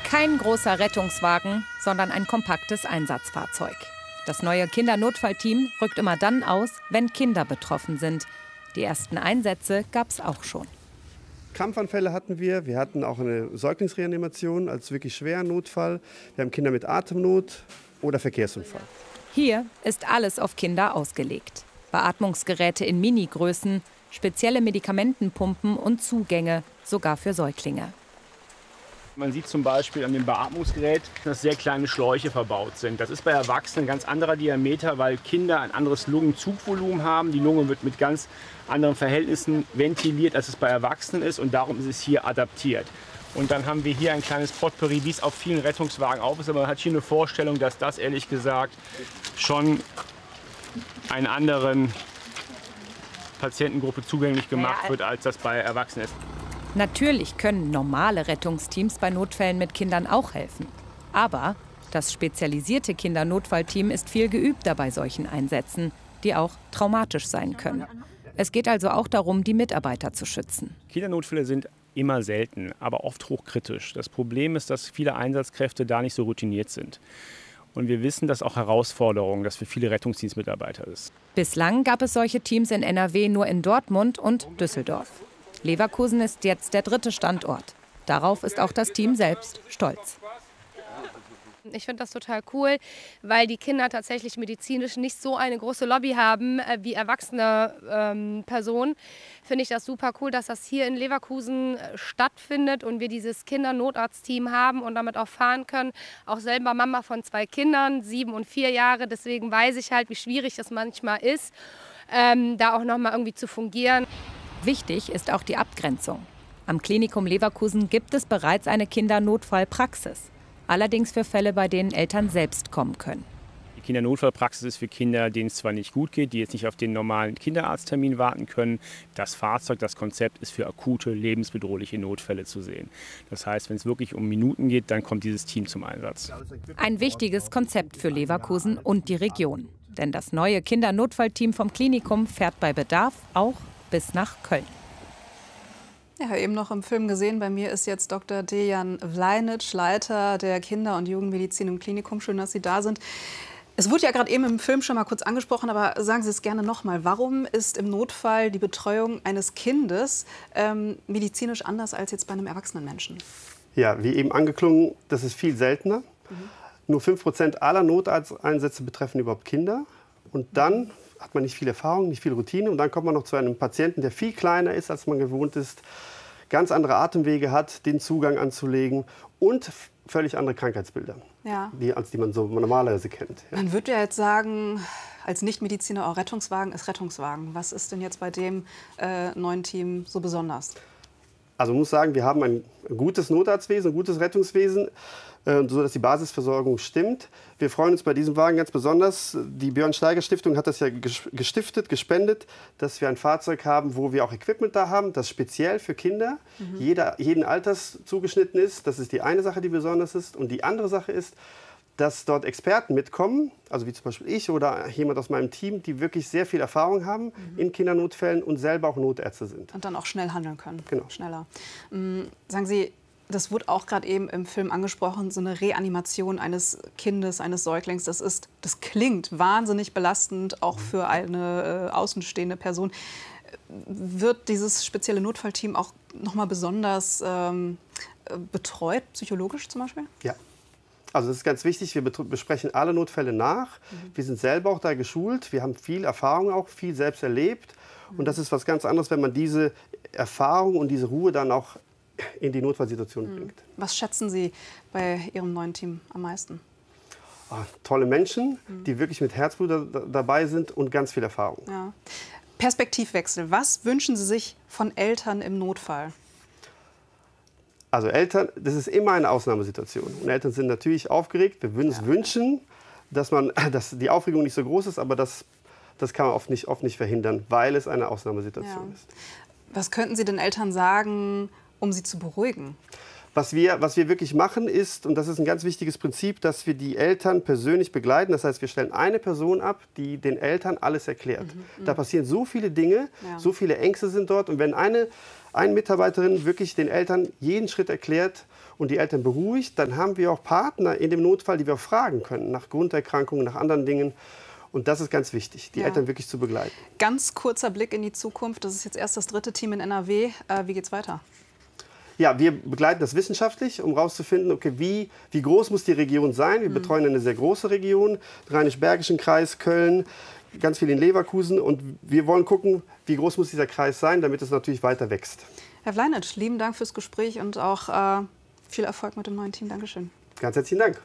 Kein großer Rettungswagen, sondern ein kompaktes Einsatzfahrzeug. Das neue Kindernotfallteam rückt immer dann aus, wenn Kinder betroffen sind. Die ersten Einsätze gab es auch schon. Krampfanfälle hatten wir. Wir hatten auch eine Säuglingsreanimation als wirklich schweren Notfall. Wir haben Kinder mit Atemnot oder Verkehrsunfall. Hier ist alles auf Kinder ausgelegt. Beatmungsgeräte in Minigrößen, spezielle Medikamentenpumpen und Zugänge, sogar für Säuglinge. Man sieht zum Beispiel an dem Beatmungsgerät, dass sehr kleine Schläuche verbaut sind. Das ist bei Erwachsenen ein ganz anderer Diameter, weil Kinder ein anderes Lungenzugvolumen haben. Die Lunge wird mit ganz anderen Verhältnissen ventiliert, als es bei Erwachsenen ist. Und darum ist es hier adaptiert. Und dann haben wir hier ein kleines Potpourri, wie es auf vielen Rettungswagen auch ist. Aber man hat hier eine Vorstellung, dass das ehrlich gesagt schon einer anderen Patientengruppe zugänglich gemacht wird, als das bei Erwachsenen ist. Natürlich können normale Rettungsteams bei Notfällen mit Kindern auch helfen. Aber das spezialisierte Kindernotfallteam ist viel geübter bei solchen Einsätzen, die auch traumatisch sein können. Es geht also auch darum, die Mitarbeiter zu schützen. Kindernotfälle sind immer selten, aber oft hochkritisch. Das Problem ist, dass viele Einsatzkräfte da nicht so routiniert sind. Und wir wissen, dass auch Herausforderung, das für viele Rettungsdienstmitarbeiter ist. Bislang gab es solche Teams in NRW nur in Dortmund und Düsseldorf. Leverkusen ist jetzt der 3. Standort. Darauf ist auch das Team selbst stolz. Ich finde das total cool, weil die Kinder tatsächlich medizinisch nicht so eine große Lobby haben wie erwachsene Personen. Finde ich das super cool, dass das hier in Leverkusen stattfindet und wir dieses Kindernotarztteam haben und damit auch fahren können. Auch selber Mama von 2 Kindern, 7 und 4 Jahre. Deswegen weiß ich halt, wie schwierig das manchmal ist, da auch noch mal irgendwie zu fungieren. Wichtig ist auch die Abgrenzung. Am Klinikum Leverkusen gibt es bereits eine Kindernotfallpraxis. Allerdings für Fälle, bei denen Eltern selbst kommen können. Die Kindernotfallpraxis ist für Kinder, denen es zwar nicht gut geht, die jetzt nicht auf den normalen Kinderarzttermin warten können. Das Fahrzeug, das Konzept ist für akute, lebensbedrohliche Notfälle zu sehen. Das heißt, wenn es wirklich um Minuten geht, dann kommt dieses Team zum Einsatz. Ein wichtiges Konzept für Leverkusen und die Region. Denn das neue Kindernotfallteam vom Klinikum fährt bei Bedarf auch bis nach Köln. Ja, eben noch im Film gesehen. Bei mir ist jetzt Dr. Dejan Vlajnic, Leiter der Kinder- und Jugendmedizin im Klinikum. Schön, dass Sie da sind. Es wurde ja gerade eben im Film schon mal kurz angesprochen, aber sagen Sie es gerne noch mal. Warum ist im Notfall die Betreuung eines Kindes medizinisch anders als jetzt bei einem erwachsenen Menschen? Ja, wie eben angeklungen, das ist viel seltener. Nur 5% aller Notarzteinsätze betreffen überhaupt Kinder. Und dann hat man nicht viel Erfahrung, nicht viel Routine. Und dann kommt man noch zu einem Patienten, der viel kleiner ist, als man gewohnt ist, ganz andere Atemwege hat, den Zugang anzulegen und völlig andere Krankheitsbilder, als die man so normalerweise kennt. Ja. Man würde ja jetzt sagen, als Nichtmediziner auch Rettungswagen ist Rettungswagen. Was ist denn jetzt bei dem neuen Team so besonders? Also man muss sagen, wir haben ein gutes Notarztwesen, ein gutes Rettungswesen, sodass die Basisversorgung stimmt. Wir freuen uns bei diesem Wagen ganz besonders. Die Björn-Steiger-Stiftung hat das ja gestiftet, gespendet, dass wir ein Fahrzeug haben, wo wir auch Equipment da haben, das speziell für Kinder jeden Alters zugeschnitten ist. Das ist die eine Sache, die besonders ist. Und die andere Sache ist, dass dort Experten mitkommen, also wie zum Beispiel ich oder jemand aus meinem Team, die wirklich sehr viel Erfahrung haben in Kindernotfällen und selber auch Notärzte sind. Und dann auch schnell handeln können. Genau. Schneller. Sagen Sie, das wurde auch gerade eben im Film angesprochen, so eine Reanimation eines Kindes, eines Säuglings. Das klingt wahnsinnig belastend, auch für eine außenstehende Person. Wird dieses spezielle Notfallteam auch noch mal besonders betreut, psychologisch zum Beispiel? Ja. Also das ist ganz wichtig, wir besprechen alle Notfälle nach. Wir sind selber auch da geschult, wir haben viel Erfahrung auch, viel selbst erlebt. Und das ist was ganz anderes, wenn man diese Erfahrung und diese Ruhe dann auch in die Notfallsituation bringt. Was schätzen Sie bei Ihrem neuen Team am meisten? Tolle Menschen, die wirklich mit Herzblut dabei sind und ganz viel Erfahrung. Ja. Perspektivwechsel, was wünschen Sie sich von Eltern im Notfall? Also Eltern, das ist immer eine Ausnahmesituation. Und Eltern sind natürlich aufgeregt. Wir würden uns wünschen, dass die Aufregung nicht so groß ist, aber das kann man oft nicht verhindern, weil es eine Ausnahmesituation ist. Was könnten Sie den Eltern sagen, um sie zu beruhigen? Was wir wirklich machen ist, und das ist ein ganz wichtiges Prinzip, dass wir die Eltern persönlich begleiten. Das heißt, wir stellen eine Person ab, die den Eltern alles erklärt. Da passieren so viele Dinge, so viele Ängste sind dort. Und wenn eine Mitarbeiterin wirklich den Eltern jeden Schritt erklärt und die Eltern beruhigt, dann haben wir auch Partner in dem Notfall, die wir auch fragen können, nach Grunderkrankungen, nach anderen Dingen. Und das ist ganz wichtig, die Eltern wirklich zu begleiten. Ganz kurzer Blick in die Zukunft. Das ist jetzt erst das 3. Team in NRW. Wie geht's weiter? Ja, wir begleiten das wissenschaftlich, um herauszufinden, okay, wie groß muss die Region sein. Wir betreuen eine sehr große Region, den Rheinisch-Bergischen Kreis, Köln, ganz viel in Leverkusen. Und wir wollen gucken, wie groß muss dieser Kreis sein, damit es natürlich weiter wächst. Herr Wleinitsch, lieben Dank fürs Gespräch und auch viel Erfolg mit dem neuen Team. Dankeschön. Ganz herzlichen Dank.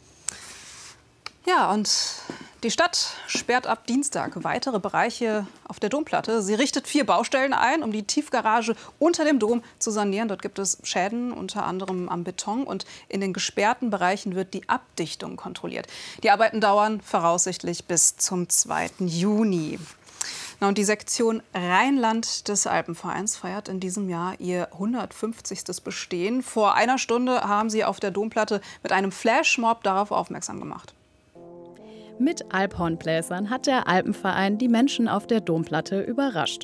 Ja, und die Stadt sperrt ab Dienstag weitere Bereiche auf der Domplatte. Sie richtet 4 Baustellen ein, um die Tiefgarage unter dem Dom zu sanieren. Dort gibt es Schäden, unter anderem am Beton. Und in den gesperrten Bereichen wird die Abdichtung kontrolliert. Die Arbeiten dauern voraussichtlich bis zum 2. Juni. Na, und die Sektion Rheinland des Alpenvereins feiert in diesem Jahr ihr 150. Bestehen. Vor einer Stunde haben sie auf der Domplatte mit einem Flashmob darauf aufmerksam gemacht. Mit Alphornbläsern hat der Alpenverein die Menschen auf der Domplatte überrascht.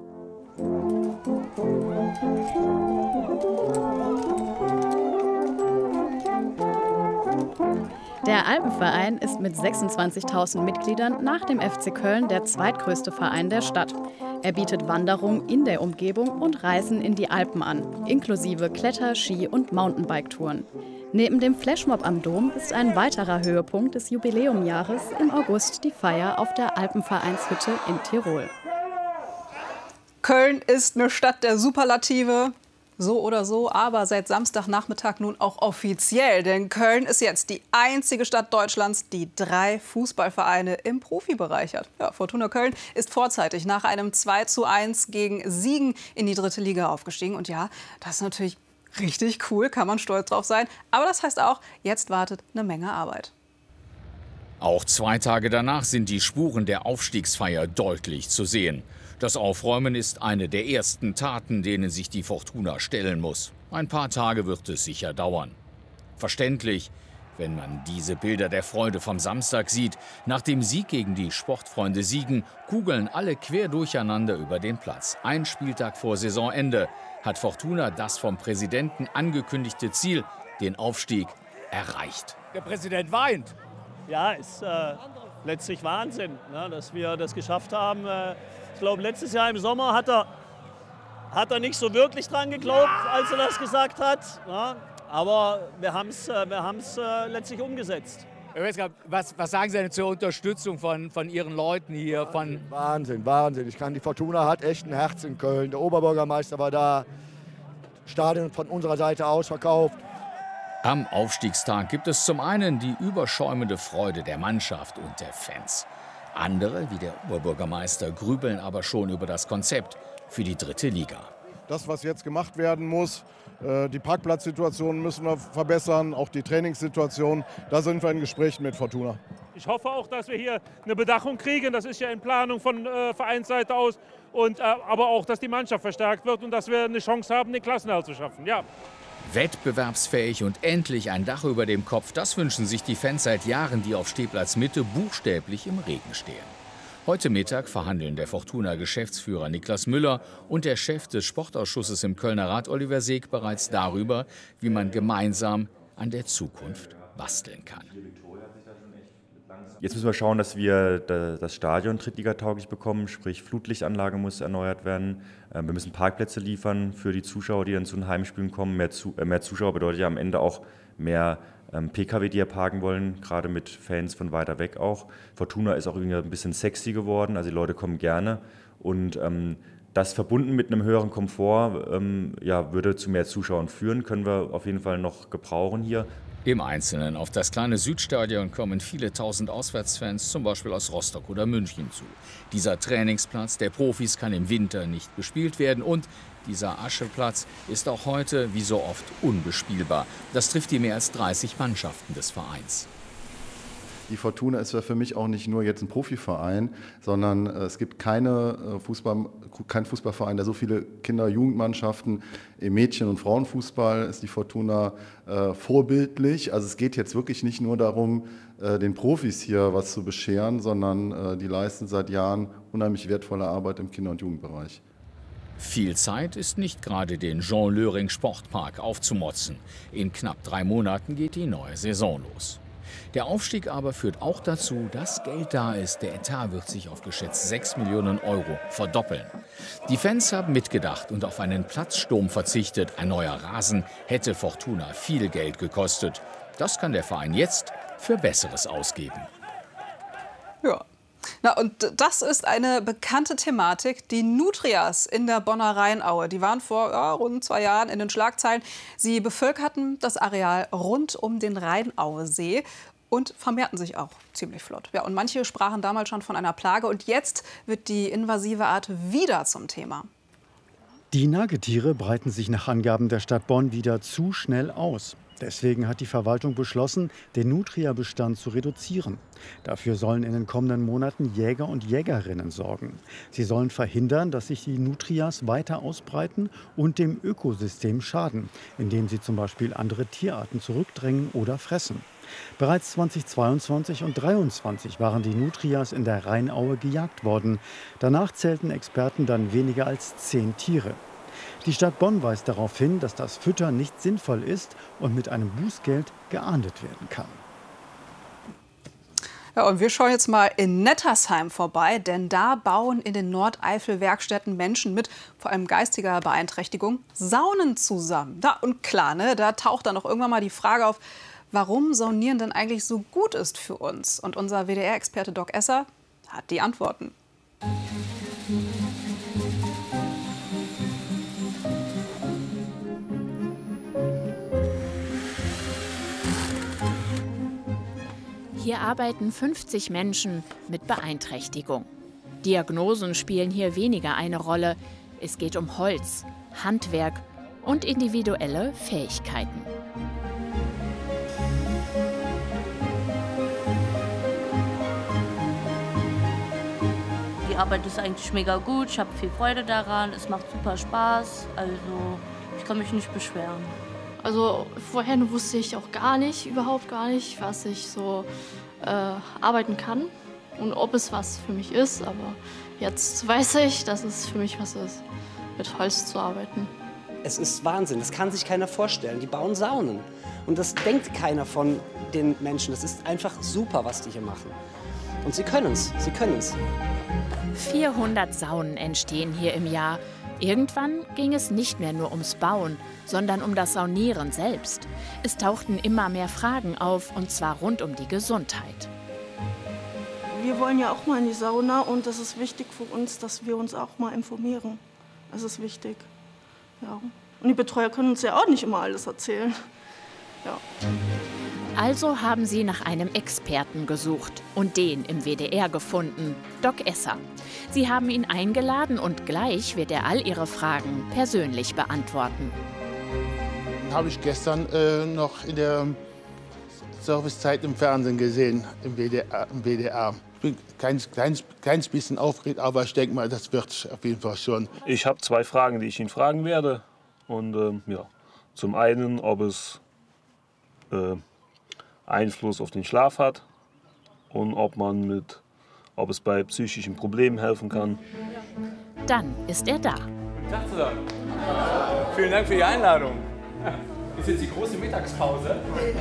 Der Alpenverein ist mit 26.000 Mitgliedern nach dem FC Köln der zweitgrößte Verein der Stadt. Er bietet Wanderungen in der Umgebung und Reisen in die Alpen an, inklusive Kletter-, Ski- und Mountainbike-Touren. Neben dem Flashmob am Dom ist ein weiterer Höhepunkt des Jubiläumjahres im August die Feier auf der Alpenvereinshütte in Tirol. Köln ist eine Stadt der Superlative. So oder so, aber seit Samstagnachmittag nun auch offiziell. Denn Köln ist jetzt die einzige Stadt Deutschlands, die 3 Fußballvereine im Profibereich hat. Ja, Fortuna Köln ist vorzeitig nach einem 2:1 gegen Siegen in die 3. Liga aufgestiegen. Und ja, das ist natürlich richtig cool, kann man stolz drauf sein. Aber das heißt auch, jetzt wartet eine Menge Arbeit. Auch 2 Tage danach sind die Spuren der Aufstiegsfeier deutlich zu sehen. Das Aufräumen ist eine der ersten Taten, denen sich die Fortuna stellen muss. Ein paar Tage wird es sicher dauern. Verständlich, wenn man diese Bilder der Freude vom Samstag sieht. Nach dem Sieg gegen die Sportfreunde Siegen kugeln alle quer durcheinander über den Platz. Ein Spieltag vor Saisonende hat Fortuna das vom Präsidenten angekündigte Ziel, den Aufstieg, erreicht. Der Präsident weint. Ja, ist letztlich Wahnsinn, ne, dass wir das geschafft haben. Ich glaube, letztes Jahr im Sommer hat er nicht so wirklich dran geglaubt, als er das gesagt hat. Ja, aber wir haben es letztlich umgesetzt. Herr Wesker, was sagen Sie denn zur Unterstützung von Ihren Leuten hier? Wahnsinn, Wahnsinn. Die Fortuna hat echt ein Herz in Köln. Der Oberbürgermeister war da. Stadion von unserer Seite ausverkauft. Am Aufstiegstag gibt es zum einen die überschäumende Freude der Mannschaft und der Fans. Andere, wie der Oberbürgermeister, grübeln aber schon über das Konzept für die 3. Liga. Das, was jetzt gemacht werden muss, die Parkplatzsituation müssen wir verbessern, auch die Trainingssituation. Da sind wir in Gesprächen mit Fortuna. Ich hoffe auch, dass wir hier eine Bedachung kriegen. Das ist ja in Planung von Vereinsseite aus. Aber auch, dass die Mannschaft verstärkt wird und dass wir eine Chance haben, den Klassenerhalt zu schaffen. Ja. Wettbewerbsfähig und endlich ein Dach über dem Kopf, das wünschen sich die Fans seit Jahren, die auf Stehplatz Mitte buchstäblich im Regen stehen. Heute Mittag verhandeln der Fortuna-Geschäftsführer Niklas Müller und der Chef des Sportausschusses im Kölner Rat Oliver Seeg bereits darüber, wie man gemeinsam an der Zukunft basteln kann. Jetzt müssen wir schauen, dass wir das Stadion drittligatauglich bekommen, sprich Flutlichtanlage muss erneuert werden. Wir müssen Parkplätze liefern für die Zuschauer, die dann zu den Heimspielen kommen. Mehr Zuschauer bedeutet ja am Ende auch mehr Pkw, die hier parken wollen, gerade mit Fans von weiter weg auch. Fortuna ist auch irgendwie ein bisschen sexy geworden, also die Leute kommen gerne. Und das verbunden mit einem höheren Komfort würde zu mehr Zuschauern führen, können wir auf jeden Fall noch gebrauchen hier. Im Einzelnen auf das kleine Südstadion kommen viele tausend Auswärtsfans, zum Beispiel aus Rostock oder München, zu. Dieser Trainingsplatz der Profis kann im Winter nicht bespielt werden und dieser Ascheplatz ist auch heute, wie so oft, unbespielbar. Das trifft die mehr als 30 Mannschaften des Vereins. Die Fortuna ist ja für mich auch nicht nur jetzt ein Profiverein, sondern es gibt keinen Fußballverein, der so viele Kinder-Jugendmannschaften im Mädchen- und Frauenfußball ist die Fortuna vorbildlich. Also es geht jetzt wirklich nicht nur darum, den Profis hier was zu bescheren, sondern die leisten seit Jahren unheimlich wertvolle Arbeit im Kinder- und Jugendbereich. Viel Zeit ist nicht gerade den Jean-Löring-Sportpark aufzumotzen. In knapp 3 Monaten geht die neue Saison los. Der Aufstieg aber führt auch dazu, dass Geld da ist. Der Etat wird sich auf geschätzt 6 Millionen Euro verdoppeln. Die Fans haben mitgedacht und auf einen Platzsturm verzichtet. Ein neuer Rasen hätte Fortuna viel Geld gekostet. Das kann der Verein jetzt für Besseres ausgeben. Ja. Na, und das ist eine bekannte Thematik. Die Nutrias in der Bonner Rheinaue, die waren vor rund 2 Jahren in den Schlagzeilen. Sie bevölkerten das Areal rund um den Rheinauesee und vermehrten sich auch ziemlich flott. Ja, und manche sprachen damals schon von einer Plage. Und jetzt wird die invasive Art wieder zum Thema. Die Nagetiere breiten sich nach Angaben der Stadt Bonn wieder zu schnell aus. Deswegen hat die Verwaltung beschlossen, den Nutria-Bestand zu reduzieren. Dafür sollen in den kommenden Monaten Jäger und Jägerinnen sorgen. Sie sollen verhindern, dass sich die Nutrias weiter ausbreiten und dem Ökosystem schaden, indem sie zum Beispiel andere Tierarten zurückdrängen oder fressen. Bereits 2022 und 2023 waren die Nutrias in der Rheinaue gejagt worden. Danach zählten Experten dann weniger als 10 Tiere. Die Stadt Bonn weist darauf hin, dass das Füttern nicht sinnvoll ist und mit einem Bußgeld geahndet werden kann. Ja, und wir schauen jetzt mal in Nettersheim vorbei, denn da bauen in den Nordeifel-Werkstätten Menschen mit vor allem geistiger Beeinträchtigung Saunen zusammen. Da, und klar, ne, da taucht dann auch irgendwann mal die Frage auf, warum Saunieren denn eigentlich so gut ist für uns. Und unser WDR-Experte Doc Esser hat die Antworten. Hier arbeiten 50 Menschen mit Beeinträchtigung. Diagnosen spielen hier weniger eine Rolle. Es geht um Holz, Handwerk und individuelle Fähigkeiten. Die Arbeit ist eigentlich mega gut, ich habe viel Freude daran, es macht super Spaß, also ich kann mich nicht beschweren. Also vorher wusste ich auch überhaupt gar nicht, was ich so arbeiten kann und ob es was für mich ist. Aber jetzt weiß ich, dass es für mich was ist, mit Holz zu arbeiten. Es ist Wahnsinn, das kann sich keiner vorstellen. Die bauen Saunen und das denkt keiner von den Menschen. Das ist einfach super, was die hier machen. Und sie können es, 400 Saunen entstehen hier im Jahr. Irgendwann ging es nicht mehr nur ums Bauen, sondern um das Saunieren selbst. Es tauchten immer mehr Fragen auf, und zwar rund um die Gesundheit. Wir wollen ja auch mal in die Sauna und es ist wichtig für uns, dass wir uns auch mal informieren. Das ist wichtig. Ja. Und die Betreuer können uns ja auch nicht immer alles erzählen. Ja. Also haben sie nach einem Experten gesucht und den im WDR gefunden, Doc Esser. Sie haben ihn eingeladen und gleich wird er all ihre Fragen persönlich beantworten. Habe ich gestern noch in der Servicezeit im Fernsehen gesehen, im WDR. Ich bin kleines bisschen aufgeregt, aber ich denke mal, das wird auf jeden Fall schon. Ich habe 2 Fragen, die ich ihn fragen werde. Und ja, zum einen, ob es Einfluss auf den Schlaf hat und ob es bei psychischen Problemen helfen kann. Dann ist er da. Tag zusammen. Vielen Dank für die Einladung. Ist jetzt die große Mittagspause?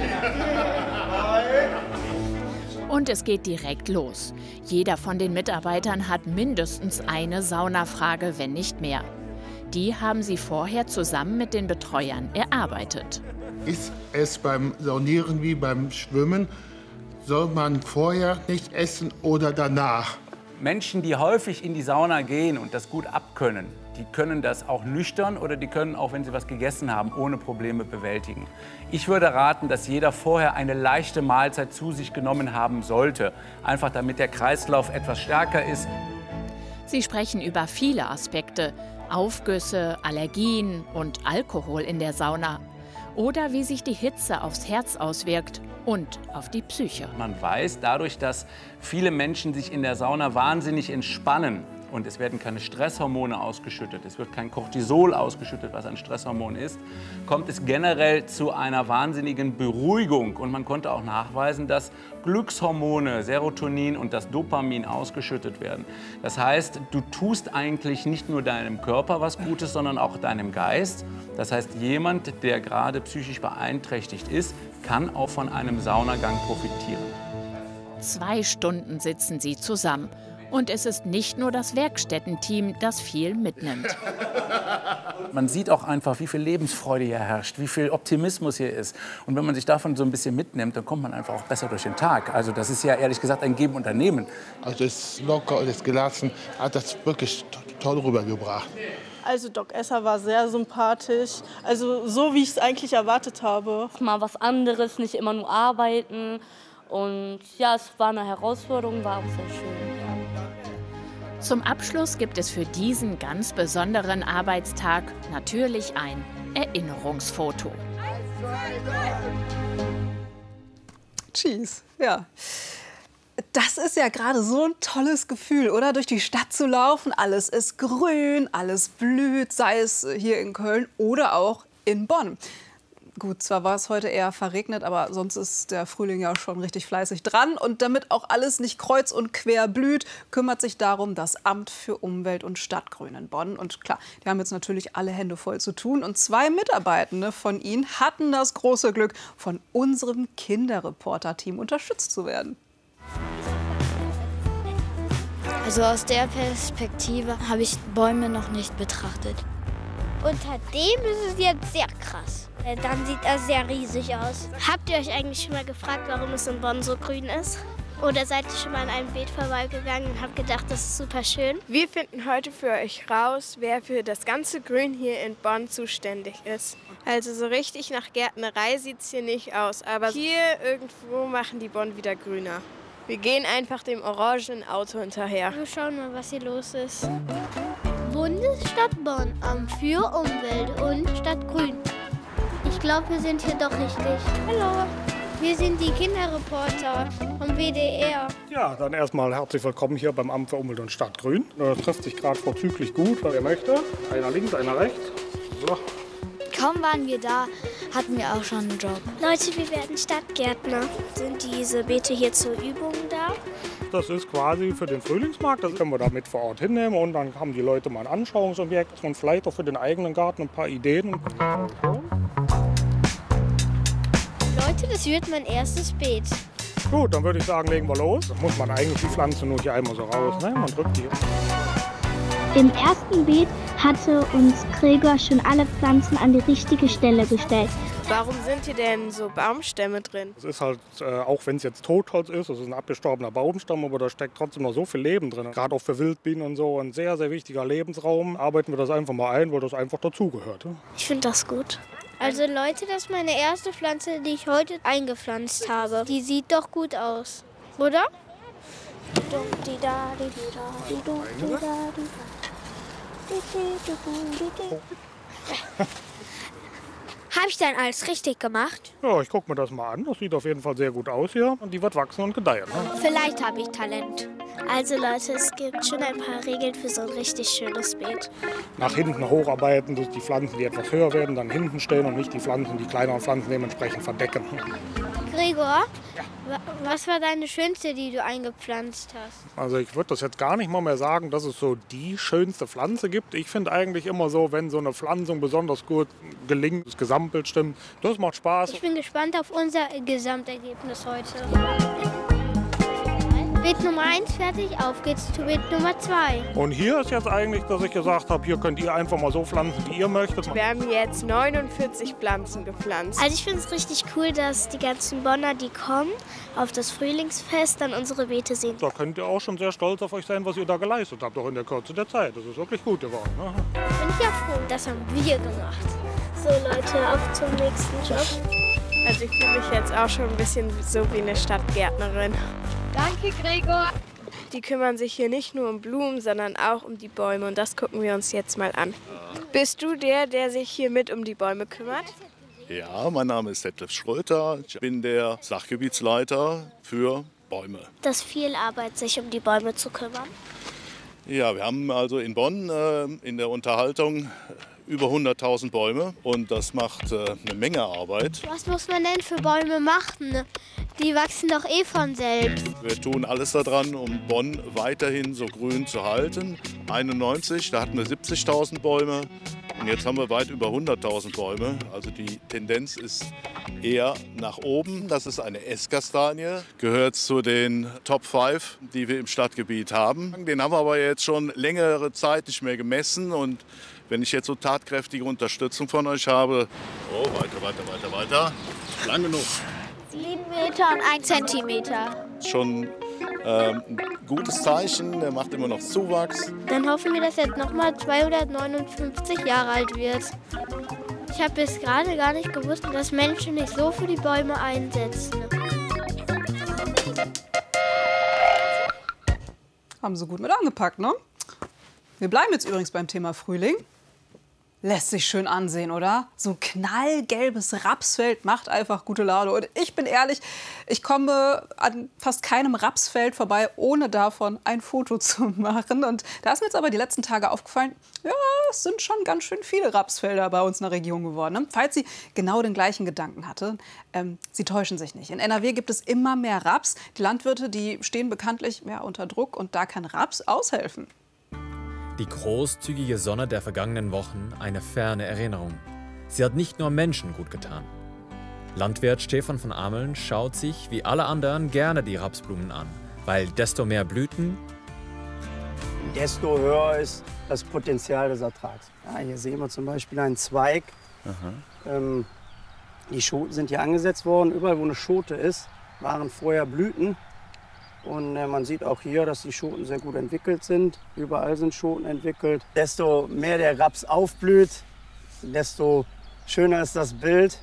Und es geht direkt los. Jeder von den Mitarbeitern hat mindestens eine Saunafrage, wenn nicht mehr. Die haben sie vorher zusammen mit den Betreuern erarbeitet. Ist es beim Saunieren wie beim Schwimmen? Soll man vorher nicht essen oder danach? Menschen, die häufig in die Sauna gehen und das gut abkönnen, die können das auch nüchtern oder die können auch, wenn sie was gegessen haben, ohne Probleme bewältigen. Ich würde raten, dass jeder vorher eine leichte Mahlzeit zu sich genommen haben sollte. Einfach damit der Kreislauf etwas stärker ist. Sie sprechen über viele Aspekte. Aufgüsse, Allergien und Alkohol in der Sauna. Oder wie sich die Hitze aufs Herz auswirkt und auf die Psyche. Man weiß, dadurch, dass viele Menschen sich in der Sauna wahnsinnig entspannen, und es werden keine Stresshormone ausgeschüttet, es wird kein Cortisol ausgeschüttet, was ein Stresshormon ist, kommt es generell zu einer wahnsinnigen Beruhigung. Und man konnte auch nachweisen, dass Glückshormone, Serotonin und das Dopamin ausgeschüttet werden. Das heißt, du tust eigentlich nicht nur deinem Körper was Gutes, sondern auch deinem Geist. Das heißt, jemand, der gerade psychisch beeinträchtigt ist, kann auch von einem Saunagang profitieren. 2 Stunden sitzen sie zusammen. Und es ist nicht nur das Werkstättenteam, das viel mitnimmt. Man sieht auch einfach, wie viel Lebensfreude hier herrscht, wie viel Optimismus hier ist. Und wenn man sich davon so ein bisschen mitnimmt, dann kommt man einfach auch besser durch den Tag. Also das ist ja ehrlich gesagt ein Geben und ein Nehmen. Also das locker und das gelassen hat das wirklich toll rübergebracht. Also Doc Esser war sehr sympathisch, also so wie ich es eigentlich erwartet habe. Mal was anderes, nicht immer nur arbeiten. Und ja, es war eine Herausforderung, war auch sehr schön. Zum Abschluss gibt es für diesen ganz besonderen Arbeitstag natürlich ein Erinnerungsfoto. Cheese, ja. Das ist ja gerade so ein tolles Gefühl, oder? Durch die Stadt zu laufen, alles ist grün, alles blüht, sei es hier in Köln oder auch in Bonn. Gut, zwar war es heute eher verregnet, aber sonst ist der Frühling ja schon richtig fleißig dran. Und damit auch alles nicht kreuz und quer blüht, kümmert sich darum das Amt für Umwelt und Stadtgrün in Bonn. Und klar, die haben jetzt natürlich alle Hände voll zu tun. Und 2 Mitarbeitende von ihnen hatten das große Glück, von unserem Kinderreporter-Team unterstützt zu werden. Also aus der Perspektive habe ich Bäume noch nicht betrachtet. Unter dem ist es jetzt sehr krass. Dann sieht er sehr riesig aus. Habt ihr euch eigentlich schon mal gefragt, warum es in Bonn so grün ist? Oder seid ihr schon mal an einem Beet vorbeigegangen und habt gedacht, das ist super schön? Wir finden heute für euch raus, wer für das ganze Grün hier in Bonn zuständig ist. Also so richtig nach Gärtnerei sieht es hier nicht aus, aber hier irgendwo machen die Bonn wieder grüner. Wir gehen einfach dem orangenen Auto hinterher. Wir schauen mal, was hier los ist. Bundesstadt Bonn, Amt für Umwelt und Stadtgrün. Ich glaube, wir sind hier doch richtig. Hallo, wir sind die Kinderreporter vom WDR. Ja, dann erstmal herzlich willkommen hier beim Amt für Umwelt und Stadtgrün. Das trifft sich gerade vorzüglich gut, wer möchte. Einer links, einer rechts. So. Kaum waren wir da, hatten wir auch schon einen Job. Leute, wir werden Stadtgärtner. Sind diese Beete hier zur Übung da? Das ist quasi für den Frühlingsmarkt, das können wir da mit vor Ort hinnehmen und dann haben die Leute mal ein Anschauungsobjekt und vielleicht auch für den eigenen Garten ein paar Ideen. Leute, das wird mein erstes Beet. Gut, dann würde ich sagen, legen wir los. Dann muss man eigentlich die Pflanze nur hier einmal so raus, ne? Man drückt die. Im ersten Beet hatte uns Gregor schon alle Pflanzen an die richtige Stelle gestellt. Warum sind hier denn so Baumstämme drin? Es ist halt, auch wenn es jetzt Totholz ist, es ist ein abgestorbener Baumstamm, aber da steckt trotzdem noch so viel Leben drin. Gerade auch für Wildbienen und so, ein sehr, sehr wichtiger Lebensraum. Arbeiten wir das einfach mal ein, weil das einfach dazugehört. Ich finde das gut. Also Leute, das ist meine erste Pflanze, die ich heute eingepflanzt habe. Die sieht doch gut aus, oder? Habe ich dann alles richtig gemacht? Ja, ich gucke mir das mal an. Das sieht auf jeden Fall sehr gut aus hier. Und die wird wachsen und gedeihen. Ne? Vielleicht habe ich Talent. Also Leute, es gibt schon ein paar Regeln für so ein richtig schönes Beet. Nach hinten hocharbeiten, dass die Pflanzen, die etwas höher werden, dann hinten stehen und nicht die Pflanzen, die kleineren Pflanzen dementsprechend verdecken. Gregor, was war deine schönste, die du eingepflanzt hast? Also ich würde das jetzt gar nicht mal mehr sagen, dass es so die schönste Pflanze gibt. Ich finde eigentlich immer so, wenn so eine Pflanzung besonders gut gelingt, das Gesamtbild stimmt, das macht Spaß. Ich bin gespannt auf unser Gesamtergebnis heute. Beet Nummer 1 fertig, auf geht's zu Beet Nummer 2. Und hier ist jetzt eigentlich, dass ich gesagt habe, hier könnt ihr einfach mal so pflanzen, wie ihr möchtet. Wir haben jetzt 49 Pflanzen gepflanzt. Also ich finde es richtig cool, dass die ganzen Bonner, die kommen, auf das Frühlingsfest dann unsere Beete sehen. Da könnt ihr auch schon sehr stolz auf euch sein, was ihr da geleistet habt, auch in der Kürze der Zeit. Das ist wirklich gut geworden. Ne? Bin ich ja froh. Das haben wir gemacht. So Leute, auf zum nächsten Job. Also ich fühle mich jetzt auch schon ein bisschen so wie eine Stadtgärtnerin. Danke, Gregor. Die kümmern sich hier nicht nur um Blumen, sondern auch um die Bäume. Und das gucken wir uns jetzt mal an. Bist du der sich hier mit um die Bäume kümmert? Ja, mein Name ist Detlef Schröter. Ich bin der Sachgebietsleiter für Bäume. Das ist viel Arbeit, sich um die Bäume zu kümmern. Ja, wir haben also in Bonn in der Unterhaltung über 100.000 Bäume und das macht eine Menge Arbeit. Was muss man denn für Bäume machen? Die wachsen doch eh von selbst. Wir tun alles daran, um Bonn weiterhin so grün zu halten. 1991, da hatten wir 70.000 Bäume und jetzt haben wir weit über 100.000 Bäume. Also die Tendenz ist eher nach oben. Das ist eine Esskastanie, gehört zu den Top 5, die wir im Stadtgebiet haben. Den haben wir aber jetzt schon längere Zeit nicht mehr gemessen und wenn ich jetzt so tatkräftige Unterstützung von euch habe, oh, weiter, lang genug. 7 Meter und 1 Zentimeter. Schon ein gutes Zeichen, der macht immer noch Zuwachs. Dann hoffen wir, dass er jetzt nochmal 259 Jahre alt wird. Ich habe bis gerade gar nicht gewusst, dass Menschen nicht so für die Bäume einsetzen. Haben sie gut mit angepackt, ne? Wir bleiben jetzt übrigens beim Thema Frühling. Lässt sich schön ansehen, oder? So ein knallgelbes Rapsfeld macht einfach gute Laune. Und ich bin ehrlich, ich komme an fast keinem Rapsfeld vorbei, ohne davon ein Foto zu machen. Und da ist mir jetzt aber die letzten Tage aufgefallen, ja, es sind schon ganz schön viele Rapsfelder bei uns in der Region geworden. Ne? Falls Sie genau den gleichen Gedanken hatte, Sie täuschen sich nicht. In NRW gibt es immer mehr Raps. Die Landwirte, die stehen bekanntlich unter Druck und da kann Raps aushelfen. Die großzügige Sonne der vergangenen Wochen eine ferne Erinnerung. Sie hat nicht nur Menschen gut getan. Landwirt Stefan von Ameln schaut sich wie alle anderen gerne die Rapsblumen an, weil desto mehr Blüten, desto höher ist das Potenzial des Ertrags. Ja, hier sehen wir zum Beispiel einen Zweig. Die Schoten sind hier angesetzt worden. Überall, wo eine Schote ist, waren vorher Blüten. Und man sieht auch hier, dass die Schoten sehr gut entwickelt sind. Überall sind Schoten entwickelt. Desto mehr der Raps aufblüht, desto schöner ist das Bild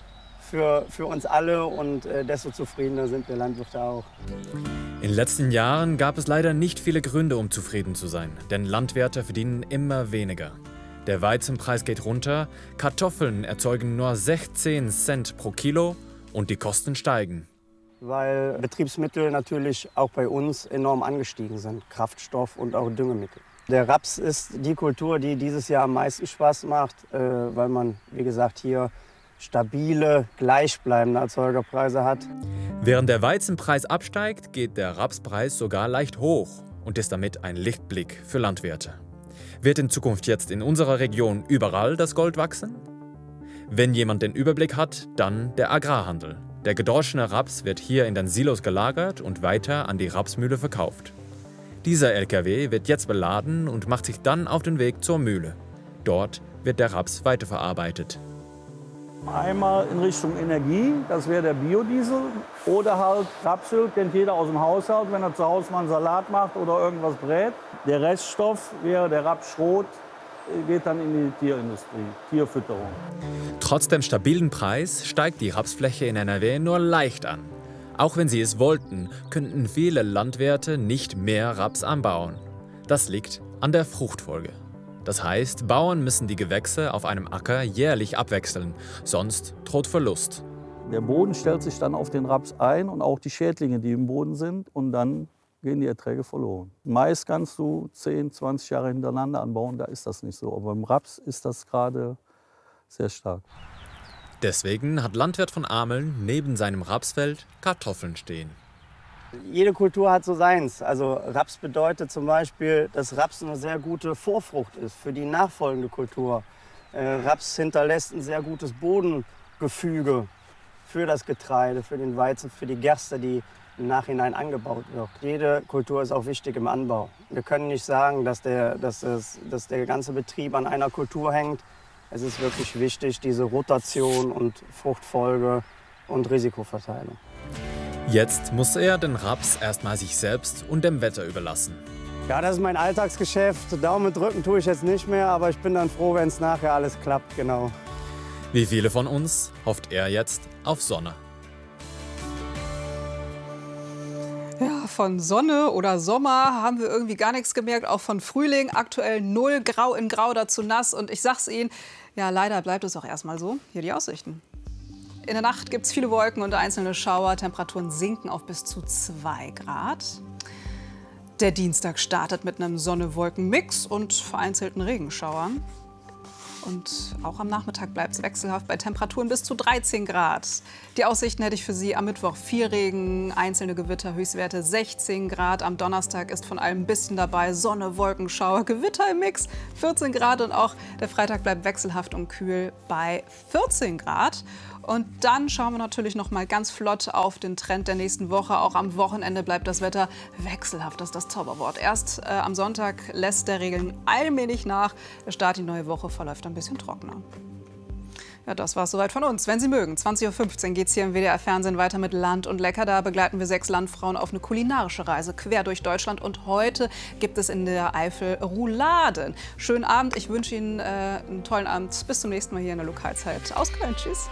für uns alle und desto zufriedener sind wir Landwirte auch. In den letzten Jahren gab es leider nicht viele Gründe, um zufrieden zu sein, denn Landwirte verdienen immer weniger. Der Weizenpreis geht runter, Kartoffeln erzeugen nur 16 Cent pro Kilo und die Kosten steigen. Weil Betriebsmittel natürlich auch bei uns enorm angestiegen sind, Kraftstoff und auch Düngemittel. Der Raps ist die Kultur, die dieses Jahr am meisten Spaß macht, weil man, wie gesagt, hier stabile, gleichbleibende Erzeugerpreise hat. Während der Weizenpreis absteigt, geht der Rapspreis sogar leicht hoch und ist damit ein Lichtblick für Landwirte. Wird in Zukunft jetzt in unserer Region überall das Gold wachsen? Wenn jemand den Überblick hat, dann der Agrarhandel. Der gedroschene Raps wird hier in den Silos gelagert und weiter an die Rapsmühle verkauft. Dieser LKW wird jetzt beladen und macht sich dann auf den Weg zur Mühle. Dort wird der Raps weiterverarbeitet. Einmal in Richtung Energie, das wäre der Biodiesel. Oder halt Rapsöl, kennt jeder aus dem Haushalt, wenn er zu Hause mal einen Salat macht oder irgendwas brät. Der Reststoff wäre der Rapsschrot, geht dann in die Tierindustrie, Tierfütterung. Trotz dem stabilen Preis steigt die Rapsfläche in NRW nur leicht an. Auch wenn sie es wollten, könnten viele Landwirte nicht mehr Raps anbauen. Das liegt an der Fruchtfolge. Das heißt, Bauern müssen die Gewächse auf einem Acker jährlich abwechseln, sonst droht Verlust. Der Boden stellt sich dann auf den Raps ein und auch die Schädlinge, die im Boden sind, und dann gehen die Erträge verloren. Mais kannst du 10, 20 Jahre hintereinander anbauen, da ist das nicht so. Aber beim Raps ist das gerade sehr stark. Deswegen hat Landwirt von Ameln neben seinem Rapsfeld Kartoffeln stehen. Jede Kultur hat so seins. Also Raps bedeutet zum Beispiel, dass Raps eine sehr gute Vorfrucht ist für die nachfolgende Kultur. Raps hinterlässt ein sehr gutes Bodengefüge für das Getreide, für den Weizen, für die Gerste, die im Nachhinein angebaut wird. Jede Kultur ist auch wichtig im Anbau. Wir können nicht sagen, dass der ganze Betrieb an einer Kultur hängt. Es ist wirklich wichtig, diese Rotation und Fruchtfolge und Risikoverteilung. Jetzt muss er den Raps erstmal sich selbst und dem Wetter überlassen. Ja, das ist mein Alltagsgeschäft. Daumen drücken tue ich jetzt nicht mehr, aber ich bin dann froh, wenn es nachher alles klappt, genau. Wie viele von uns hofft er jetzt auf Sonne. Ja, von Sonne oder Sommer haben wir irgendwie gar nichts gemerkt. Auch von Frühling aktuell 0, grau in grau, dazu nass. Und ich sag's Ihnen, ja, leider bleibt es auch erstmal so. Hier die Aussichten. In der Nacht gibt es viele Wolken und einzelne Schauer. Temperaturen sinken auf bis zu 2 Grad. Der Dienstag startet mit einem Sonne-Wolken-Mix und vereinzelten Regenschauern. Und auch am Nachmittag bleibt es wechselhaft bei Temperaturen bis zu 13 Grad. Die Aussichten hätte ich für Sie am Mittwoch: viel Regen, einzelne Gewitter, Höchstwerte 16 Grad. Am Donnerstag ist von allem ein bisschen dabei: Sonne, Wolkenschauer, Gewitter im Mix 14 Grad. Und auch der Freitag bleibt wechselhaft und kühl bei 14 Grad. Und dann schauen wir natürlich noch mal ganz flott auf den Trend der nächsten Woche. Auch am Wochenende bleibt das Wetter wechselhaft. Das ist das Zauberwort. Erst am Sonntag lässt der Regeln allmählich nach. Der Start in die neue Woche verläuft ein bisschen trockener. Ja, das war es soweit von uns. Wenn Sie mögen, 20:15 Uhr geht es hier im WDR Fernsehen weiter mit Land und Lecker. Da begleiten wir 6 Landfrauen auf eine kulinarische Reise quer durch Deutschland. Und heute gibt es in der Eifel Rouladen. Schönen Abend. Ich wünsche Ihnen einen tollen Abend. Bis zum nächsten Mal hier in der Lokalzeit aus Köln. Tschüss.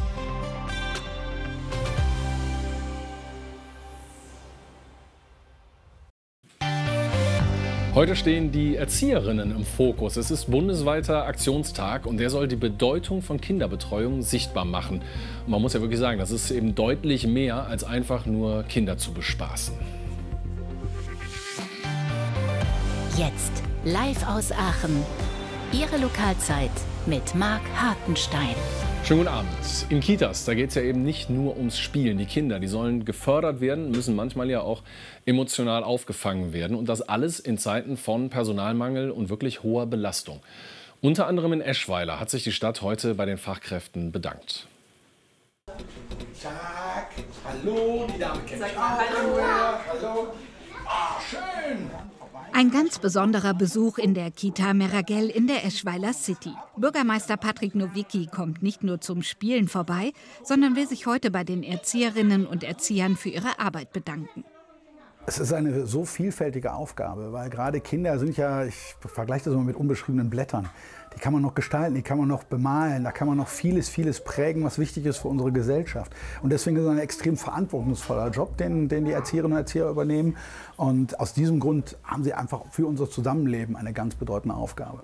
Heute stehen die Erzieherinnen im Fokus. Es ist bundesweiter Aktionstag und der soll die Bedeutung von Kinderbetreuung sichtbar machen. Und man muss ja wirklich sagen, das ist eben deutlich mehr als einfach nur Kinder zu bespaßen. Jetzt live aus Aachen. Ihre Lokalzeit mit Marc Hartenstein. Schönen guten Abend. In Kitas, da geht es ja eben nicht nur ums Spielen. Die Kinder, die sollen gefördert werden, müssen manchmal ja auch emotional aufgefangen werden. Und das alles in Zeiten von Personalmangel und wirklich hoher Belastung. Unter anderem in Eschweiler hat sich die Stadt heute bei den Fachkräften bedankt. Tag, hallo, die Dame kennt mich auch. Hallo. Ah, schön. Ein ganz besonderer Besuch in der Kita Meragel in der Eschweiler City. Bürgermeister Patrick Nowicki kommt nicht nur zum Spielen vorbei, sondern will sich heute bei den Erzieherinnen und Erziehern für ihre Arbeit bedanken. Es ist eine so vielfältige Aufgabe, weil gerade Kinder sind ja, ich vergleiche das immer mit unbeschriebenen Blättern. Die kann man noch gestalten, die kann man noch bemalen, da kann man noch vieles prägen, was wichtig ist für unsere Gesellschaft. Und deswegen ist es ein extrem verantwortungsvoller Job, den die Erzieherinnen und Erzieher übernehmen. Und aus diesem Grund haben sie einfach für unser Zusammenleben eine ganz bedeutende Aufgabe.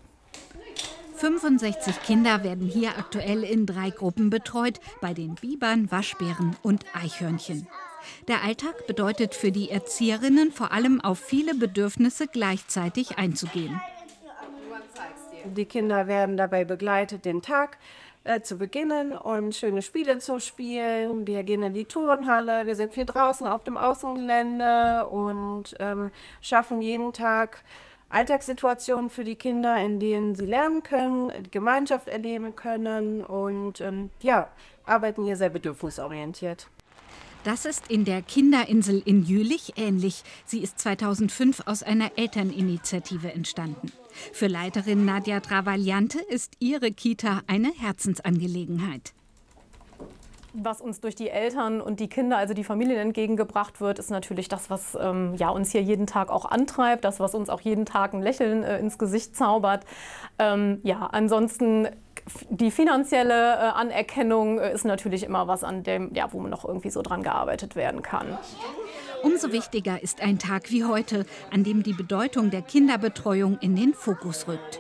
65 Kinder werden hier aktuell in 3 Gruppen betreut, bei den Bibern, Waschbären und Eichhörnchen. Der Alltag bedeutet für die Erzieherinnen vor allem auf viele Bedürfnisse gleichzeitig einzugehen. Die Kinder werden dabei begleitet, den Tag zu beginnen und schöne Spiele zu spielen. Wir gehen in die Turnhalle, wir sind viel draußen auf dem Außengelände und schaffen jeden Tag Alltagssituationen für die Kinder, in denen sie lernen können, Gemeinschaft erleben können und arbeiten hier sehr bedürfnisorientiert. Das ist in der Kinderinsel in Jülich ähnlich. Sie ist 2005 aus einer Elterninitiative entstanden. Für Leiterin Nadja Travagliante ist ihre Kita eine Herzensangelegenheit. Was uns durch die Eltern und die Kinder, also die Familien entgegengebracht wird, ist natürlich das, was uns hier jeden Tag auch antreibt, das, was uns auch jeden Tag ein Lächeln ins Gesicht zaubert. Ansonsten die finanzielle Anerkennung ist natürlich immer was, an dem, wo man noch irgendwie so dran gearbeitet werden kann. Umso wichtiger ist ein Tag wie heute, an dem die Bedeutung der Kinderbetreuung in den Fokus rückt.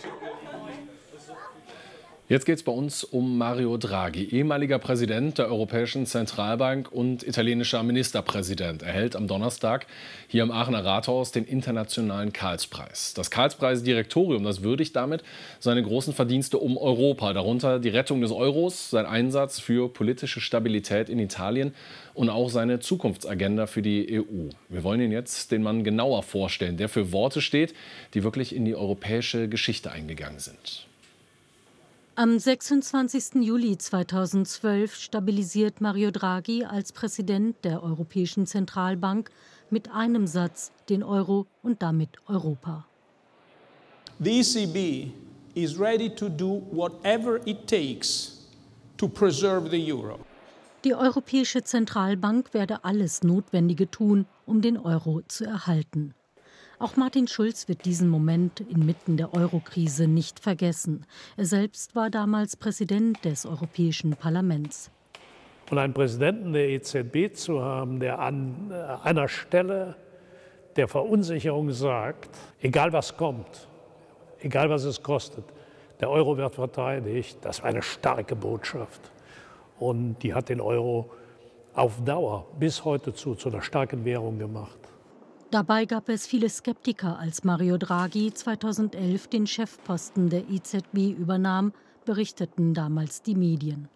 Jetzt geht es bei uns um Mario Draghi, ehemaliger Präsident der Europäischen Zentralbank und italienischer Ministerpräsident. Er erhält am Donnerstag hier im Aachener Rathaus den internationalen Karlspreis. Das Karlspreis-Direktorium, das würdigt damit seine großen Verdienste um Europa, darunter die Rettung des Euros, sein Einsatz für politische Stabilität in Italien und auch seine Zukunftsagenda für die EU. Wir wollen Ihnen jetzt den Mann genauer vorstellen, der für Worte steht, die wirklich in die europäische Geschichte eingegangen sind. Am 26. Juli 2012 stabilisiert Mario Draghi als Präsident der Europäischen Zentralbank mit einem Satz den Euro und damit Europa. The ECB is ready to do whatever it takes to preserve the euro. Die Europäische Zentralbank werde alles Notwendige tun, um den Euro zu erhalten. Auch Martin Schulz wird diesen Moment inmitten der Euro-Krise nicht vergessen. Er selbst war damals Präsident des Europäischen Parlaments. Und einen Präsidenten der EZB zu haben, der an einer Stelle der Verunsicherung sagt, egal was kommt, egal was es kostet, der Euro wird verteidigt, das war eine starke Botschaft. Und die hat den Euro auf Dauer bis heute zu einer starken Währung gemacht. Dabei gab es viele Skeptiker, als Mario Draghi 2011 den Chefposten der EZB übernahm, berichteten damals die Medien.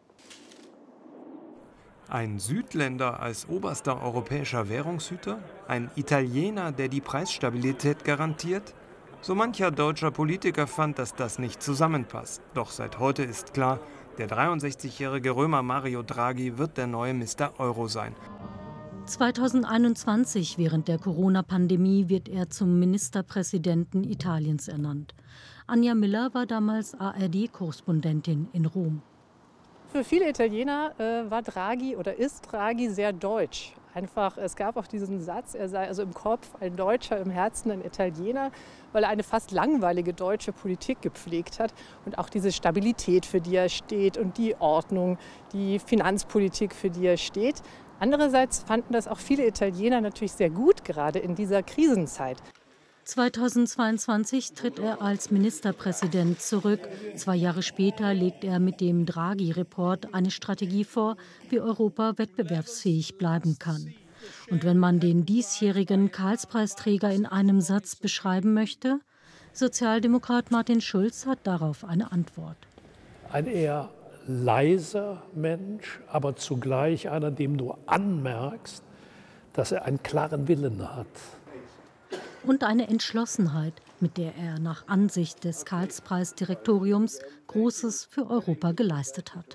Ein Südländer als oberster europäischer Währungshüter? Ein Italiener, der die Preisstabilität garantiert? So mancher deutscher Politiker fand, dass das nicht zusammenpasst. Doch seit heute ist klar, der 63-jährige Römer Mario Draghi wird der neue Mr. Euro sein. 2021, während der Corona-Pandemie, wird er zum Ministerpräsidenten Italiens ernannt. Anja Miller war damals ARD-Korrespondentin in Rom. Für viele Italiener war Draghi oder ist Draghi sehr deutsch. Einfach, es gab auch diesen Satz, er sei also im Kopf ein Deutscher, im Herzen ein Italiener, weil er eine fast langweilige deutsche Politik gepflegt hat und auch diese Stabilität, für die er steht, und die Ordnung, die Finanzpolitik, für die er steht. Andererseits fanden das auch viele Italiener natürlich sehr gut, gerade in dieser Krisenzeit. 2022 tritt er als Ministerpräsident zurück. 2 Jahre später legt er mit dem Draghi-Report eine Strategie vor, wie Europa wettbewerbsfähig bleiben kann. Und wenn man den diesjährigen Karlspreisträger in einem Satz beschreiben möchte, Sozialdemokrat Martin Schulz hat darauf eine Antwort. Ein eher leiser Mensch, aber zugleich einer, dem du anmerkst, dass er einen klaren Willen hat. Und eine Entschlossenheit, mit der er nach Ansicht des Karlspreisdirektoriums Großes für Europa geleistet hat.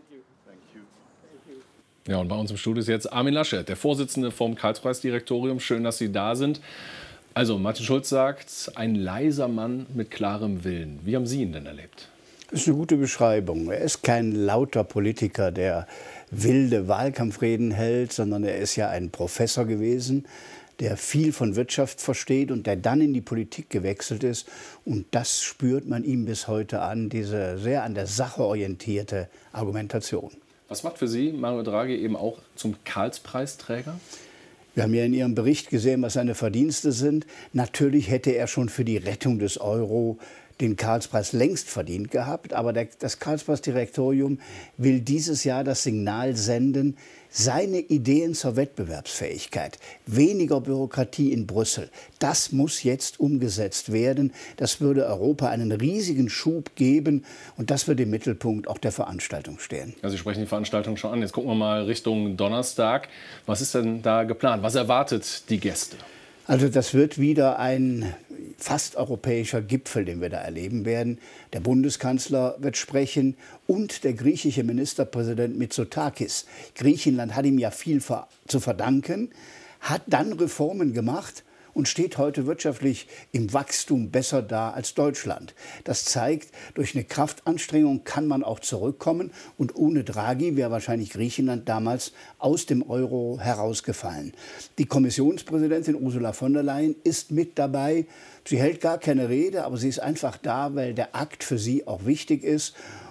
Ja, und bei uns im Studio ist jetzt Armin Laschet, der Vorsitzende vom Karlspreisdirektorium. Schön, dass Sie da sind. Also, Martin Schulz sagt, ein leiser Mann mit klarem Willen. Wie haben Sie ihn denn erlebt? Das ist eine gute Beschreibung. Er ist kein lauter Politiker, der wilde Wahlkampfreden hält, sondern er ist ja ein Professor gewesen, der viel von Wirtschaft versteht und der dann in die Politik gewechselt ist. Und das spürt man ihm bis heute an, diese sehr an der Sache orientierte Argumentation. Was macht für Sie Mario Draghi eben auch zum Karlspreisträger? Wir haben ja in Ihrem Bericht gesehen, was seine Verdienste sind. Natürlich hätte er schon für die Rettung des Euro den Karlspreis längst verdient gehabt. Aber das Karlspreisdirektorium will dieses Jahr das Signal senden, seine Ideen zur Wettbewerbsfähigkeit, weniger Bürokratie in Brüssel, das muss jetzt umgesetzt werden. Das würde Europa einen riesigen Schub geben und das wird im Mittelpunkt auch der Veranstaltung stehen. Ja, Sie sprechen die Veranstaltung schon an. Jetzt gucken wir mal Richtung Donnerstag. Was ist denn da geplant? Was erwartet die Gäste? Also das wird wieder ein fast europäischer Gipfel, den wir da erleben werden. Der Bundeskanzler wird sprechen und der griechische Ministerpräsident Mitsotakis. Griechenland hat ihm ja viel zu verdanken, hat dann Reformen gemacht und steht heute wirtschaftlich im Wachstum besser da als Deutschland. Das zeigt, durch eine Kraftanstrengung kann man auch zurückkommen. Und ohne Draghi wäre wahrscheinlich Griechenland damals aus dem Euro herausgefallen. Die Kommissionspräsidentin Ursula von der Leyen ist mit dabei. Sie hält gar keine Rede, aber sie ist einfach da, weil der Akt für sie auch wichtig ist.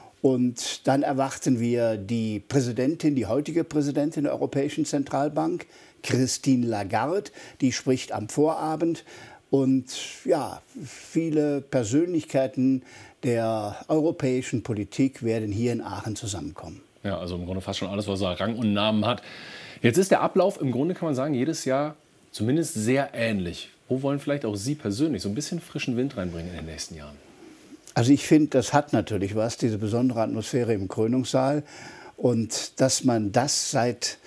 Und dann erwarten wir die Präsidentin, die heutige Präsidentin der Europäischen Zentralbank, Christine Lagarde, die spricht am Vorabend. Und ja, viele Persönlichkeiten der europäischen Politik werden hier in Aachen zusammenkommen. Ja, also im Grunde fast schon alles, was er Rang und Namen hat. Jetzt ist der Ablauf im Grunde, kann man sagen, jedes Jahr zumindest sehr ähnlich. Wo wollen vielleicht auch Sie persönlich so ein bisschen frischen Wind reinbringen in den nächsten Jahren? Also ich finde, das hat natürlich was, diese besondere Atmosphäre im Krönungssaal. Und dass man das seit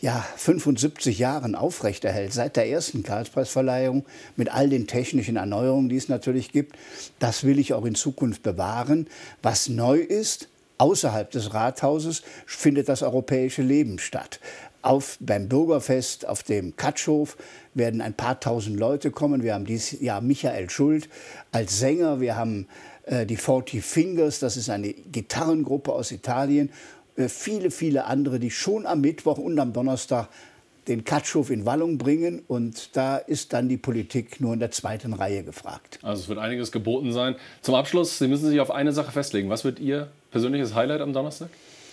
75 Jahren aufrechterhält, seit der ersten Karlspreisverleihung mit all den technischen Erneuerungen, die es natürlich gibt, das will ich auch in Zukunft bewahren. Was neu ist, außerhalb des Rathauses findet das europäische Leben statt. Beim Bürgerfest auf dem Katschhof werden ein paar tausend Leute kommen. Wir haben dieses Jahr Michael Schuld als Sänger. Wir haben die 40 Fingers, das ist eine Gitarrengruppe aus Italien. Viele, viele andere, die schon am Mittwoch und am Donnerstag den Katschhof in Wallung bringen. Und da ist dann die Politik nur in der zweiten Reihe gefragt. Also es wird einiges geboten sein. Zum Abschluss, Sie müssen sich auf eine Sache festlegen. Was wird Ihr persönliches Highlight am Donnerstag?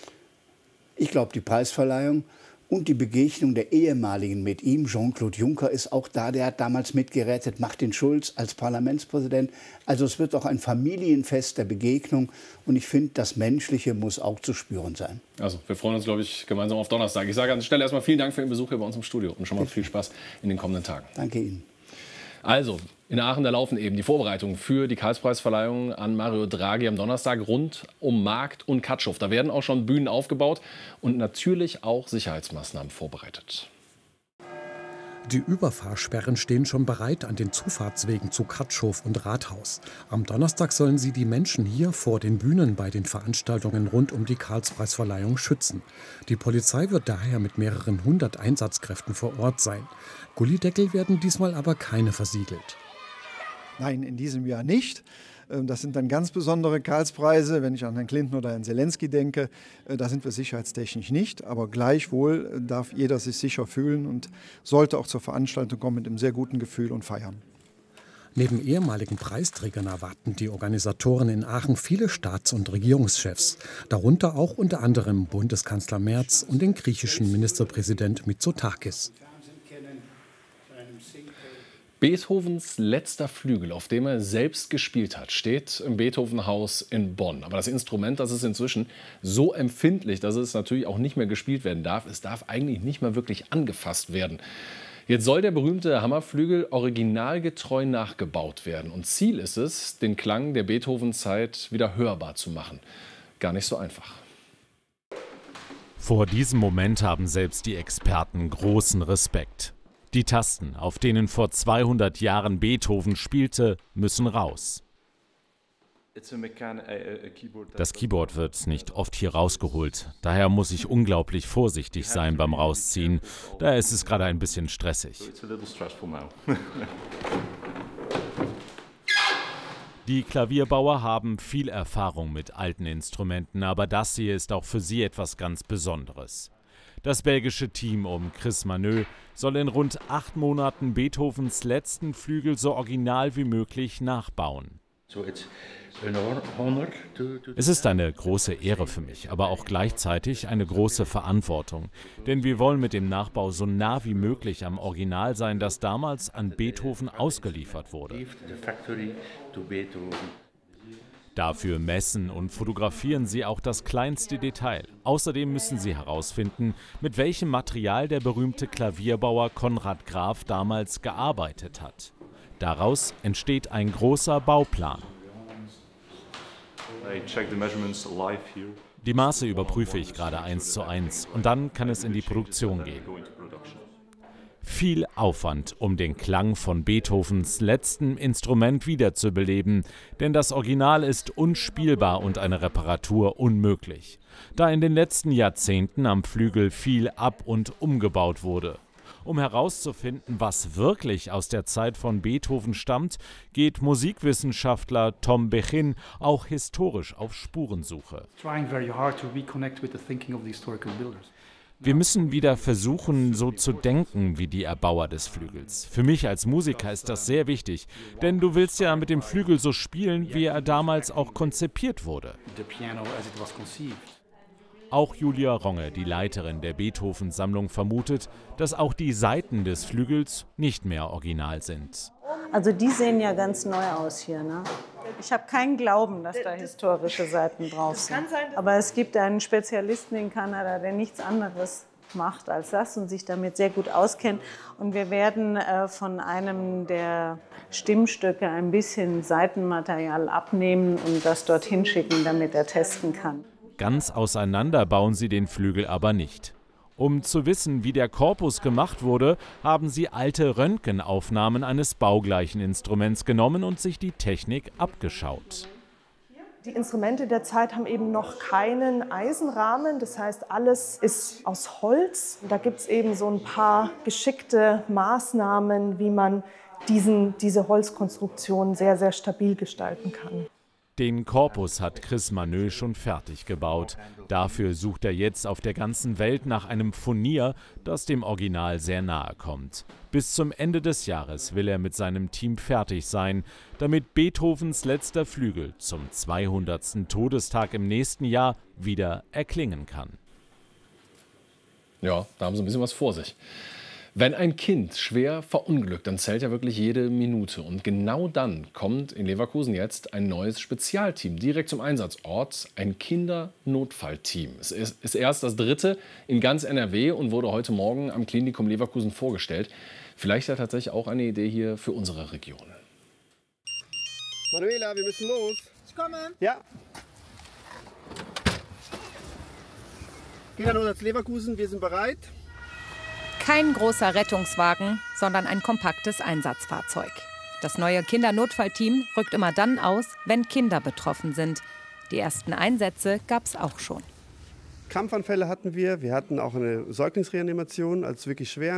Ich glaube, die Preisverleihung und die Begegnung der ehemaligen mit ihm. Jean-Claude Juncker ist auch da, der hat damals mitgerettet, Martin Schulz als Parlamentspräsident. Also es wird auch ein Familienfest der Begegnung und ich finde, das Menschliche muss auch zu spüren sein. Also wir freuen uns, glaube ich, gemeinsam auf Donnerstag. Ich sage an der Stelle erstmal vielen Dank für Ihren Besuch hier bei uns im Studio und schon mal viel Spaß in den kommenden Tagen. Danke Ihnen. Also, in Aachen, da laufen eben die Vorbereitungen für die Karlspreisverleihung an Mario Draghi am Donnerstag rund um Markt und Katschow. Da werden auch schon Bühnen aufgebaut und natürlich auch Sicherheitsmaßnahmen vorbereitet. Die Überfahrsperren stehen schon bereit an den Zufahrtswegen zu Katschow und Rathaus. Am Donnerstag sollen sie die Menschen hier vor den Bühnen bei den Veranstaltungen rund um die Karlspreisverleihung schützen. Die Polizei wird daher mit mehreren 100 Einsatzkräften vor Ort sein. Gullideckel werden diesmal aber keine versiegelt. Nein, in diesem Jahr nicht. Das sind dann ganz besondere Karlspreise, wenn ich an Herrn Clinton oder Herrn Zelensky denke. Da sind wir sicherheitstechnisch nicht, aber gleichwohl darf jeder sich sicher fühlen und sollte auch zur Veranstaltung kommen mit einem sehr guten Gefühl und feiern. Neben ehemaligen Preisträgern erwarten die Organisatoren in Aachen viele Staats- und Regierungschefs, darunter auch unter anderem Bundeskanzler Merz und den griechischen Ministerpräsident Mitsotakis. Beethovens letzter Flügel, auf dem er selbst gespielt hat, steht im Beethoven-Haus in Bonn. Aber das Instrument, das ist inzwischen so empfindlich, dass es natürlich auch nicht mehr gespielt werden darf. Es darf eigentlich nicht mehr wirklich angefasst werden. Jetzt soll der berühmte Hammerflügel originalgetreu nachgebaut werden. Und Ziel ist es, den Klang der Beethoven-Zeit wieder hörbar zu machen. Gar nicht so einfach. Vor diesem Moment haben selbst die Experten großen Respekt. Die Tasten, auf denen vor 200 Jahren Beethoven spielte, müssen raus. Das Keyboard wird nicht oft hier rausgeholt. Daher muss ich unglaublich vorsichtig sein beim Rausziehen. Daher ist es gerade ein bisschen stressig. Die Klavierbauer haben viel Erfahrung mit alten Instrumenten, aber das hier ist auch für sie etwas ganz Besonderes. Das belgische Team um Chris Maneux soll in rund 8 Monaten Beethovens letzten Flügel so original wie möglich nachbauen. Es ist eine große Ehre für mich, aber auch gleichzeitig eine große Verantwortung. Denn wir wollen mit dem Nachbau so nah wie möglich am Original sein, das damals an Beethoven ausgeliefert wurde. Dafür messen und fotografieren sie auch das kleinste Detail. Außerdem müssen sie herausfinden, mit welchem Material der berühmte Klavierbauer Konrad Graf damals gearbeitet hat. Daraus entsteht ein großer Bauplan. Die Maße überprüfe ich gerade 1:1 und dann kann es in die Produktion gehen. Viel Aufwand, um den Klang von Beethovens letztem Instrument wiederzubeleben, denn das Original ist unspielbar und eine Reparatur unmöglich, da in den letzten Jahrzehnten am Flügel viel ab- und umgebaut wurde. Um herauszufinden, was wirklich aus der Zeit von Beethoven stammt, geht Musikwissenschaftler Tom Bechin auch historisch auf Spurensuche. Wir müssen wieder versuchen, so zu denken wie die Erbauer des Flügels. Für mich als Musiker ist das sehr wichtig, denn du willst ja mit dem Flügel so spielen, wie er damals auch konzipiert wurde. Auch Julia Ronge, die Leiterin der Beethoven-Sammlung, vermutet, dass auch die Saiten des Flügels nicht mehr original sind. Also die sehen ja ganz neu aus hier, ne? Ich habe keinen Glauben, dass da historische Seiten drauf sind. Aber es gibt einen Spezialisten in Kanada, der nichts anderes macht als das und sich damit sehr gut auskennt. Und wir werden von einem der Stimmstücke ein bisschen Seitenmaterial abnehmen und das dorthin schicken, damit er testen kann. Ganz auseinander bauen sie den Flügel aber nicht. Um zu wissen, wie der Korpus gemacht wurde, haben sie alte Röntgenaufnahmen eines baugleichen Instruments genommen und sich die Technik abgeschaut. Die Instrumente der Zeit haben eben noch keinen Eisenrahmen, das heißt, alles ist aus Holz. Da gibt es eben so ein paar geschickte Maßnahmen, wie man diese Holzkonstruktion sehr, sehr stabil gestalten kann. Den Korpus hat Chris Maneux schon fertig gebaut. Dafür sucht er jetzt auf der ganzen Welt nach einem Furnier, das dem Original sehr nahe kommt. Bis zum Ende des Jahres will er mit seinem Team fertig sein, damit Beethovens letzter Flügel zum 200. Todestag im nächsten Jahr wieder erklingen kann. Ja, da haben sie ein bisschen was vor sich. Wenn ein Kind schwer verunglückt, dann zählt ja wirklich jede Minute. Und genau dann kommt in Leverkusen jetzt ein neues Spezialteam direkt zum Einsatzort, ein Kindernotfallteam. Es ist erst das 3. in ganz NRW und wurde heute Morgen am Klinikum Leverkusen vorgestellt. Vielleicht ja tatsächlich auch eine Idee hier für unsere Region. Manuela, wir müssen los. Ich komme. Ja. Kindernotarzt Leverkusen, wir sind bereit. Kein großer Rettungswagen, sondern ein kompaktes Einsatzfahrzeug. Das neue Kindernotfallteam rückt immer dann aus, wenn Kinder betroffen sind. Die ersten Einsätze gab es auch schon. Krampfanfälle hatten wir. Wir hatten auch eine Säuglingsreanimation als wirklich schwer.